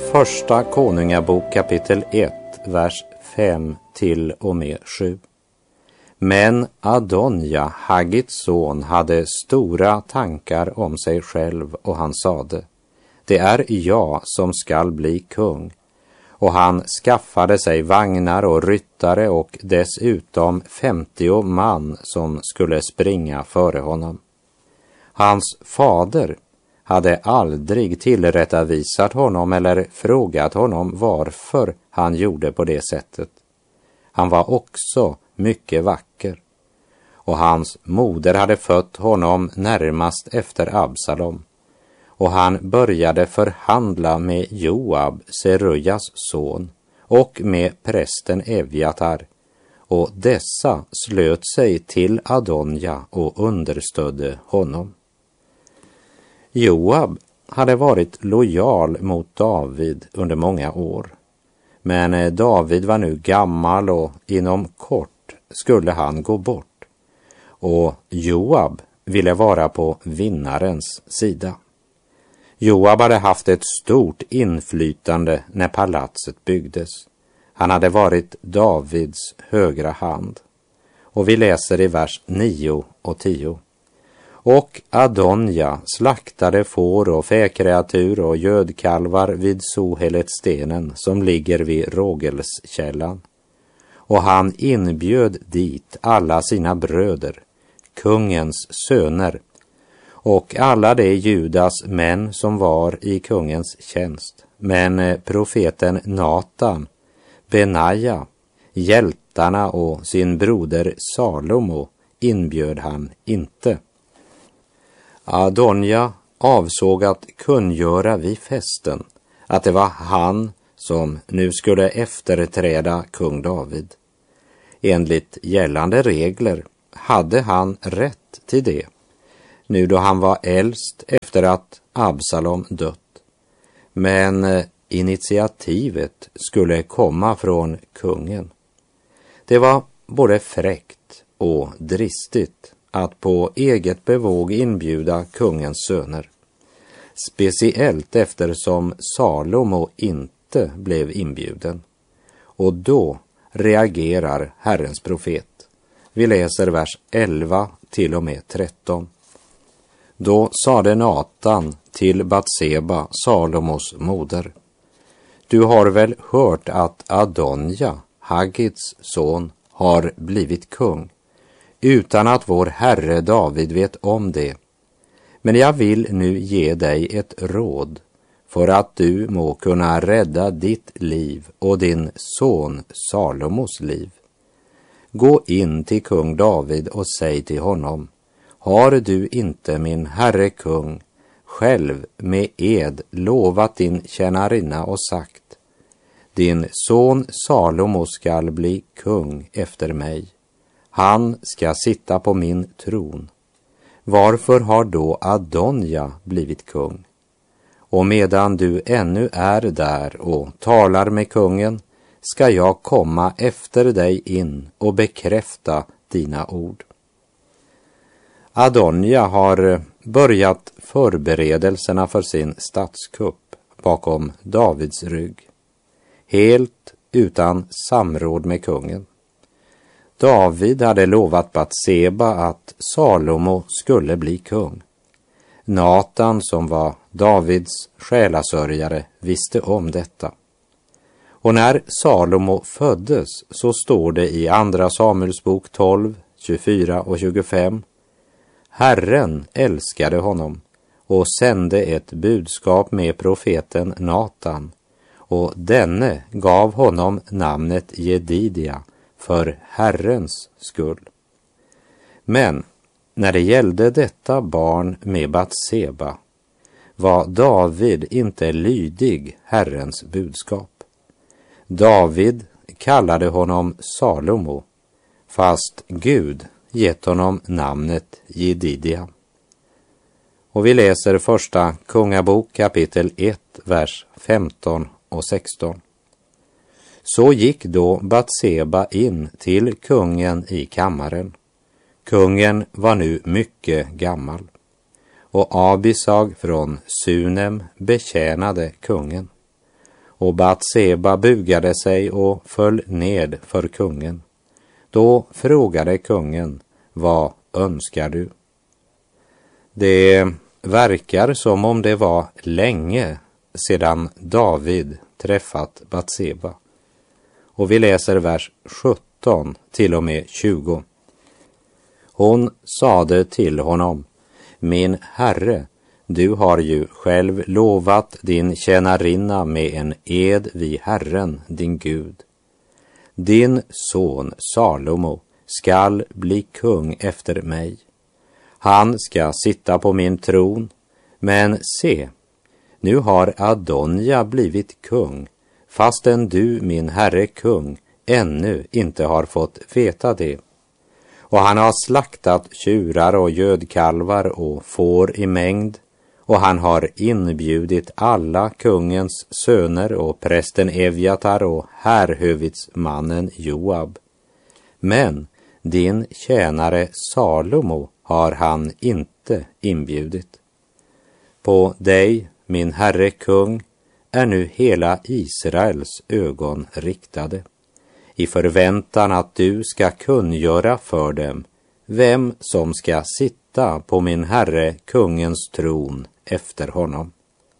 Första Konungabok kapitel 1, vers 5 till och med 7. Men Adonja, Haggits son, hade stora tankar om sig själv och han sade: det är jag som skall bli kung. Och han skaffade sig vagnar och ryttare och dessutom 50 man som skulle springa före honom. Hans fader hade aldrig tillrättavisat honom eller frågat honom varför han gjorde på det sättet. Han var också mycket vacker, och hans moder hade fött honom närmast efter Absalom, och han började förhandla med Joab, Serujas son, och med prästen Evjatar, och dessa slöt sig till Adonja och understödde honom. Joab hade varit lojal mot David under många år, men David var nu gammal och inom kort skulle han gå bort, och Joab ville vara på vinnarens sida. Joab hade haft ett stort inflytande när palatset byggdes. Han hade varit Davids högra hand. Och vi läser i vers 9 och 10. Och Adonja slaktade får och fäkreatur och gödkalvar vid Sohelet-stenen som ligger vid Rågelskällan. Och han inbjöd dit alla sina bröder, kungens söner, och alla de Judas män som var i kungens tjänst. Men profeten Natan, Benaja, hjältarna och sin broder Salomo inbjöd han inte. Adonja avsåg att kungöra vid festen att det var han som nu skulle efterträda kung David. Enligt gällande regler hade han rätt till det, nu då han var äldst efter att Absalom dött. Men initiativet skulle komma från kungen. Det var både fräckt och dristigt att på eget bevåg inbjuda kungens söner, speciellt eftersom Salomo inte blev inbjuden. Och då reagerar Herrens profet. Vi läser vers 11 till och med 13. Då sade Natan till Batseba, Salomos moder: du har väl hört att Adonja, Haggits son, har blivit kung, utan att vår herre David vet om det. Men jag vill nu ge dig ett råd, för att du må kunna rädda ditt liv och din son Salomos liv. Gå in till kung David och säg till honom: har du inte, min herre kung, själv med ed lovat din tjänarinna och sagt: din son Salomo skall bli kung efter mig, han ska sitta på min tron. Varför har då Adonja blivit kung? Och medan du ännu är där och talar med kungen, ska jag komma efter dig in och bekräfta dina ord. Adonja har börjat förberedelserna för sin statskupp bakom Davids rygg, helt utan samråd med kungen. David hade lovat Batseba att Salomo skulle bli kung. Natan, som var Davids själasörjare, visste om detta. Och när Salomo föddes så står det i andra Samuelsbok 12, 24 och 25: Herren älskade honom och sände ett budskap med profeten Natan, och denne gav honom namnet Jedidia för Herrens skull. Men när det gällde detta barn med Batseba var David inte lydig Herrens budskap. David kallade honom Salomo, fast Gud gett honom namnet Jedidia. Och vi läser första Kungabok kapitel 1, vers 15 och 16. Så gick då Batseba in till kungen i kammaren. Kungen var nu mycket gammal, och Abisag från Sunem betjänade kungen. och Batseba bugade sig och föll ned för kungen. Då frågade kungen: vad önskar du? Det verkar som om det var länge sedan David träffat Batseba. Och vi läser vers 17 till och med 20. Hon sade till honom: min herre, du har ju själv lovat din tjänarinna med en ed vid Herren, din Gud. Din son Salomo skall bli kung efter mig. Han ska sitta på min tron, men se, nu har Adonja blivit kung, fastän du, min herre kung, ännu inte har fått veta det. Och han har slaktat tjurar och gödkalvar och får i mängd, och han har inbjudit alla kungens söner och prästen Evjatar och härhövitsmannen Joab. Men din tjänare Salomo har han inte inbjudit. På dig, min herre kung, är nu hela Israels ögon riktade, i förväntan att du ska kungöra för dem vem som ska sitta på min herre kungens tron efter honom.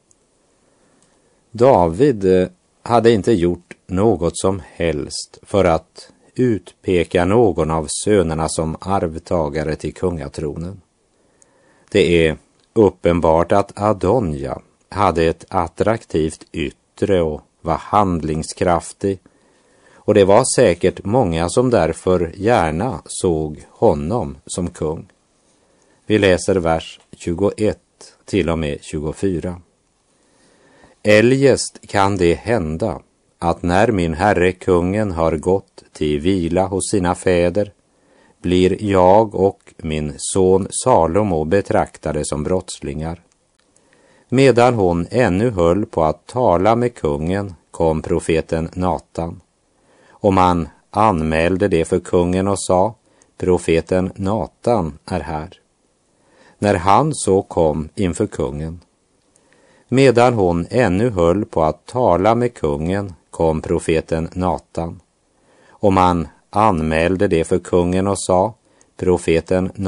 David hade inte gjort något som helst för att utpeka någon av sönerna som arvtagare till kungatronen. Det är uppenbart att Adonja hade ett attraktivt yttre och var handlingskraftig, och det var säkert många som därför gärna såg honom som kung. Vi läser vers 21 till och med 24. Eljest kan det hända att när min herre kungen har gått till vila hos sina fäder, blir jag och min son Salomo betraktade som brottslingar. Medan hon ännu höll på att tala med kungen kom profeten Natan. Och man anmälde det för kungen och sa: profeten Natan är här. När han så kom inför kungen, medan hon ännu höll på att tala med kungen, kom profeten Natan. Och man anmälde det för kungen och sa: profeten